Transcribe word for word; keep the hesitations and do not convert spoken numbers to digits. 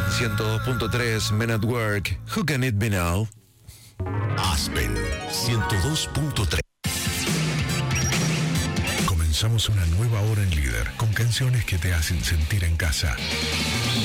ciento dos punto tres, Men at Work, Who Can It Be Now? Aspen ciento dos punto tres. Comenzamos una nueva hora en Líder con canciones que te hacen sentir en casa.